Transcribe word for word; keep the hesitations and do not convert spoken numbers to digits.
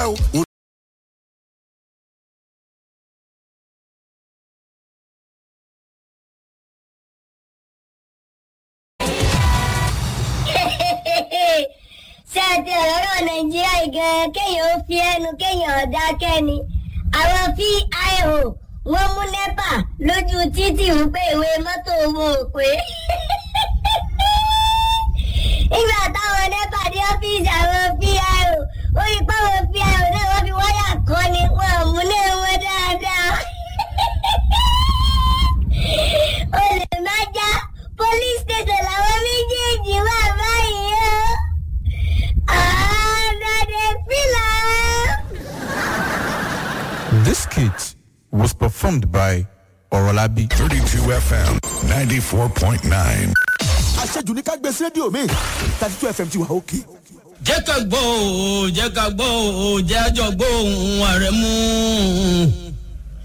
bẹ́ẹ̀ o. ṣé ẹ ti ọ̀rọ̀ nàìjíríà gan-an kéèyàn ó fi ẹnu kéèyàn ọ̀dà kẹ́ni àwọn fi io wọ́n mú nẹ́pà lójú títì wípé ìwé mọ́tò owó òpè nígbà táwọn nẹ́pà dé ọ́fíìsì àwọn fi io ó rí páwọn fi io náà wọ́n fi wáyà kọ́ ni wọ́n ò mú náà wọ́n dáadáa olè má já police station làwọn méjèèjì wà báyìí o. This skit was performed by Orolabi. thirty-two F M ninety-four point nine. Aṣẹ́jú ní ká gbé sí rédíò mi thirty-two F M ti wà òkè. Jẹ́ ká gbọ́ o, jẹ́ ká gbọ́ o, jẹ́ àjọ gbọ́ ohùn ààrẹ mú.